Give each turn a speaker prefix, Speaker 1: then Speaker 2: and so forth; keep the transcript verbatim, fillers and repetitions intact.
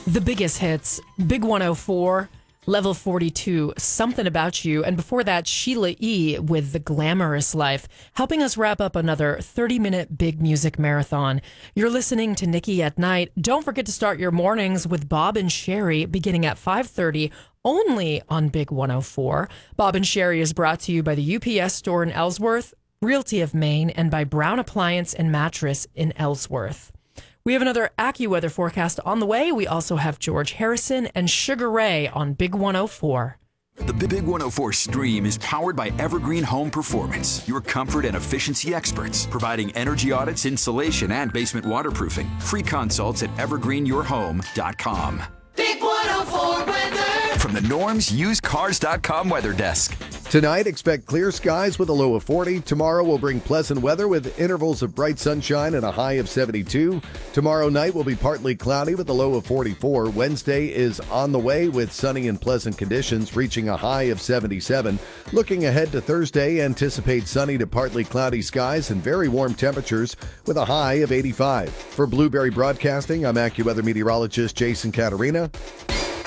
Speaker 1: The biggest hits, Big one oh four, Level forty-two, Something About You, and before that, Sheila E. with The Glamorous Life, helping us wrap up another thirty-minute big music marathon. You're listening to Nikki at Night. Don't forget to start your mornings with Bob and Sherry beginning at five thirty, only on Big one oh four. Bob and Sherry is brought to you by the U P S store in Ellsworth, Realty of Maine, and by Brown Appliance and Mattress in Ellsworth. We have another AccuWeather forecast on the way. We also have George Harrison and Sugar Ray on Big one oh four.
Speaker 2: The Big one oh four Stream is powered by Evergreen Home Performance, your comfort and efficiency experts, providing energy audits, insulation, and basement waterproofing. Free consults at evergreen your home dot com.
Speaker 3: Big one oh four weather.
Speaker 2: From the Norm's Used Cars dot com weather desk.
Speaker 4: Tonight, expect clear skies with a low of forty. Tomorrow will bring pleasant weather with intervals of bright sunshine and a high of seventy-two. Tomorrow night will be partly cloudy with a low of forty-four. Wednesday is on the way with sunny and pleasant conditions, reaching a high of seventy-seven. Looking ahead to Thursday, anticipate sunny to partly cloudy skies and very warm temperatures with a high of eighty-five. For Blueberry Broadcasting, I'm AccuWeather meteorologist Jason Caterina.